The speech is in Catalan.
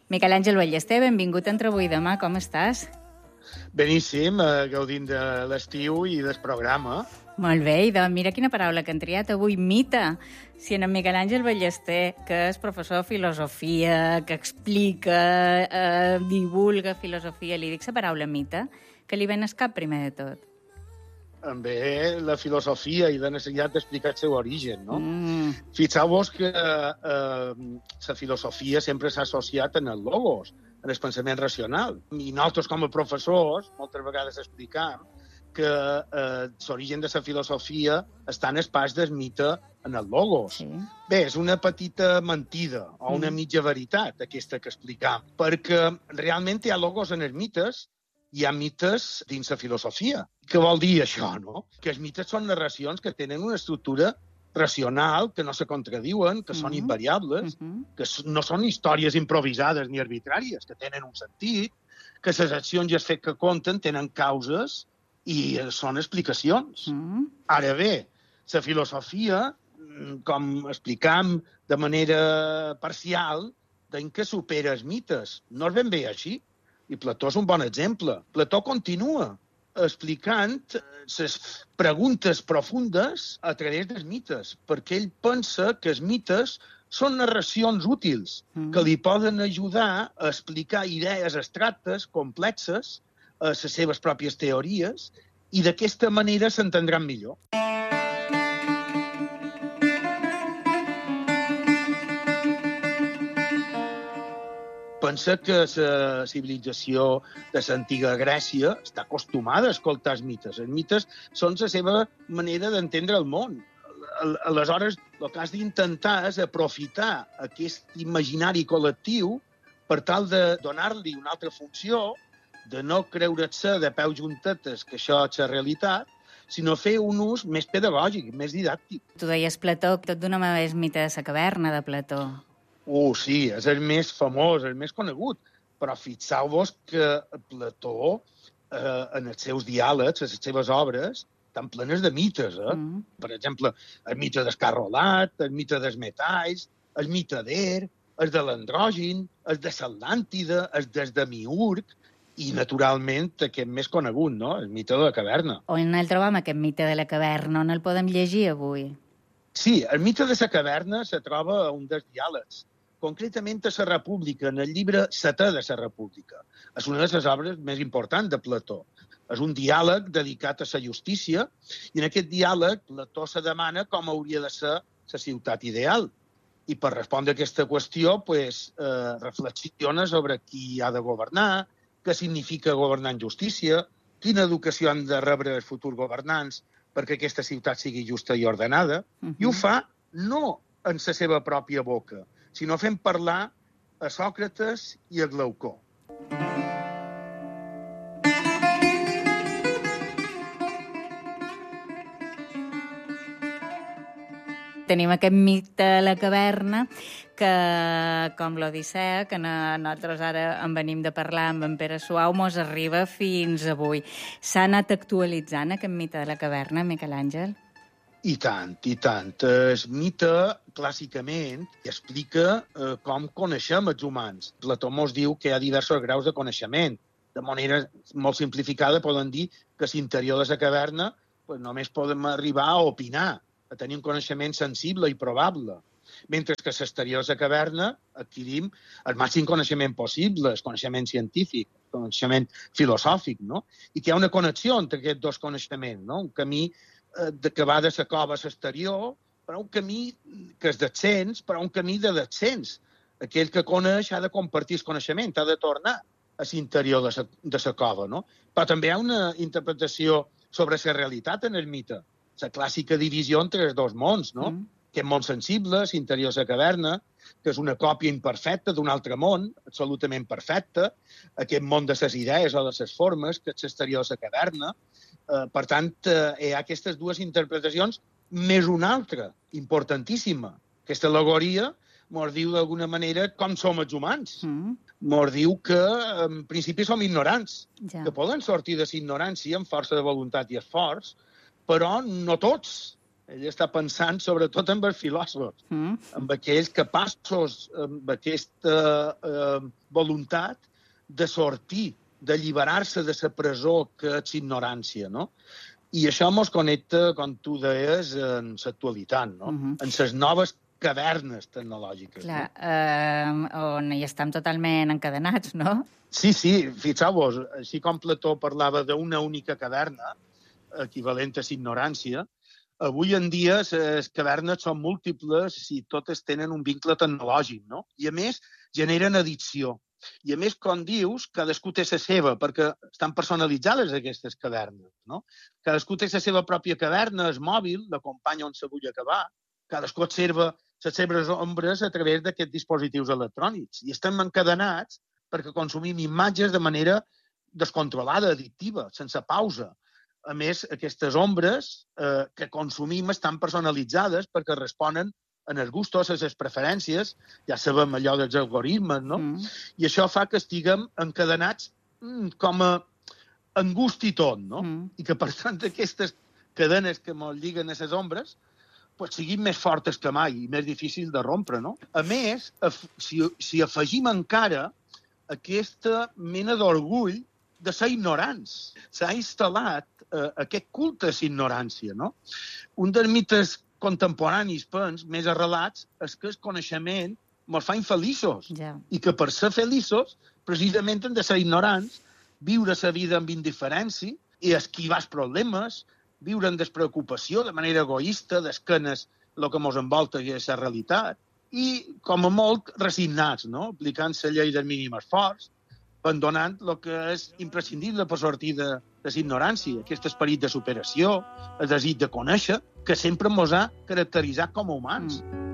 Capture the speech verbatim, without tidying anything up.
Miquel Àngel Ballester, benvingut a Entre avui i demà, com estàs? Beníssim, eh, gaudint de l'estiu i del programa. Molt bé, i doncs mira quina paraula que han triat avui, mite. Si en Miquel Àngel Ballester, que és professor de filosofia, que explica, eh, divulga filosofia, li dic la paraula mite, que li ven al cap primer de tot? També la filosofia i la necessitat d'explicar el seu origen, no? Mm. Fixeu-vos que eh, la filosofia sempre s'ha associat en el logos, en el pensament racional. I nosaltres, com a professors, moltes vegades explicam que eh, l'origen de la filosofia està en el pas del mite en el logos. Sí. Bé, és una petita mentida o una mitja veritat, aquesta que explicam, perquè realment hi ha logos en els mites, hi ha mites dins la filosofia. Què vol dir això, no? Que els mites són narracions que tenen una estructura racional, que no se contradiuen, que són Mm-hmm. invariables, Mm-hmm. que no són històries improvisades ni arbitràries, que tenen un sentit, que les accions i els fets que compten tenen causes i són explicacions. Mm-hmm. Ara bé, la filosofia, com explicam de manera parcial, d'en què supera els mites. No és ben bé així. I Plató és un bon exemple. Plató continua explicant les preguntes profundes a través dels mites, perquè ell pensa que els mites són narracions útils, Mm. que li poden ajudar a explicar idees abstractes, complexes, a les seves pròpies teories, i d'aquesta manera s'entendran millor. Pensa que la civilització de l'antiga Grècia està acostumada a escoltar els mites. Els mites són la seva manera d'entendre el món. Al- Aleshores, el que has d'intentar és aprofitar aquest imaginari col·lectiu per tal de donar-li una altra funció, de no creure-se de peu juntetes que això és la realitat, sinó fer un ús més pedagògic, més didàctic. Tu deies Plató, tot d'una mà és mite de la caverna de Plató. Uh, sí, és el més famós, el més conegut. Però fixeu-vos que Plató, eh, en els seus diàlegs, en les seves obres, estan plenes de mites. Eh? Mm. Per exemple, el mite del carrolat, el mite dels metalls, el mite d'Er, el de l'andrògin, el de l'Atlàntida, el del Demiurg, i, naturalment, aquest més conegut, no? El mite de la caverna. On el trobam, aquest mite de la caverna? On el podem llegir avui? Sí, el mite de la caverna se troba a un dels diàlegs, concretament a la República, en el llibre setè de la República. És una de les obres més importants de Plató. És un diàleg dedicat a la justícia, i en aquest diàleg Plató se demana com hauria de ser la ciutat ideal. I per respondre a aquesta qüestió, pues, eh, reflexiona sobre qui ha de governar, què significa governar en justícia, quina educació han de rebre els futurs governants perquè aquesta ciutat sigui justa i ordenada, Mm-hmm. i ho fa no en la seva pròpia boca, sinó fent parlar a Sòcrates i a Glaucó. Tenim aquest mite de la caverna que, com l'Odissea, que no, nosaltres ara en venim de parlar amb en Pere Suau, mos arriba fins avui. S'ha anat actualitzant aquest mite de la caverna, Miquel Àngel? I tant, i tant. El mite, clàssicament, explica eh, com coneixem els humans. Plató mos diu que hi ha diversos graus de coneixement. De manera molt simplificada podem dir que a l'interior de la caverna pues, només podem arribar a opinar, a tenir un coneixement sensible i probable. Mentre que a l'exterior de la caverna adquirim el màxim coneixement possible, el coneixement científic, el coneixement filosòfic, no? I que hi ha una connexió entre aquests dos coneixements, no? Un camí eh, de, que va de la cova a l'exterior, però un camí que és d'ascens, però un camí de descens. Aquell que coneix ha de compartir el coneixement, ha de tornar a l'interior de la de la cova, no? Però també hi ha una interpretació sobre la realitat en el mite, la clàssica divisió entre els dos mons, no? Mm. Aquest món sensible, l'interior de la caverna, que és una còpia imperfecta d'un altre món, absolutament perfecte, aquest món de les idees o de les formes, que és l'exterior de la caverna. Eh, per tant, eh, hi ha aquestes dues interpretacions, més una altra, importantíssima. Aquesta al·legoria mos diu d'alguna manera com som els humans. Mm. Mos diu que, en principi, som ignorants, Ja. que poden sortir de la ignorància amb força de voluntat i esforç, però no tots. Ell està pensant sobretot en els filòsofs, mm. en aquells capaços, amb aquesta eh, voluntat de sortir, d'alliberar-se de la presó que és ignorància, no? I això ens connecta, com tu deies, en l'actualitat, no? Mm-hmm. En les noves cavernes tecnològiques. Clar, no? eh, on hi estem totalment encadenats, no? Sí, sí, fixeu-vos, així com Plató parlava d'una única caverna, equivalent a ignorància, avui en dia les cavernes són múltiples i totes tenen un vincle tecnològic, no? I a més generen addicció. I a més, com dius, cadascú té la seva, perquè estan personalitzades aquestes cavernes, no? Cadascú té la seva pròpia caverna, el mòbil, l'acompanya on se vull acabar, cadascú observa les seves ombres a través d'aquests dispositius electrònics. I estem encadenats perquè consumim imatges de manera descontrolada, addictiva, sense pausa. A més, aquestes ombres eh, que consumim estan personalitzades perquè responen en els gustos, a les preferències, ja sabem allò dels algoritmes, no? Mm. I això fa que estiguem encadenats mm, com a en gust i tot, no? Mm. I que, per tant, aquestes cadenes que ens lliguen a les ombres pues, siguin més fortes que mai i més difícils de rompre, no? A més, si, si afegim encara aquesta mena d'orgull de ser ignorants. S'ha instal·lat eh, aquest culte a la ignorància, no? Un dels mites contemporanis, pens, més arrelats, és que el coneixement ens fa infeliços. Yeah. I que per ser feliços, precisament hem de ser ignorants, viure la vida amb indiferència i esquivar els problemes, viure en despreocupació de manera egoista, d'esquenes el que ens envolta i és la realitat, i, com a molt, resignats, no? Aplicant la llei del mínim esforç, abandonant el que és imprescindible per sortir de, de la ignorància, aquest esperit de superació, el desig de conèixer, que sempre ens ha caracteritzat com a humans. Mm.